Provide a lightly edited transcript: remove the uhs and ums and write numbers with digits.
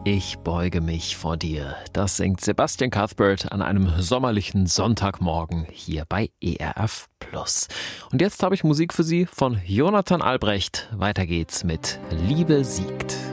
Ich beuge mich vor dir. Das singt Sebastian Cuthbert an einem sommerlichen Sonntagmorgen hier bei ERF Plus. Und jetzt habe ich Musik für Sie von Jonathan Albrecht. Weiter geht's mit Liebe siegt.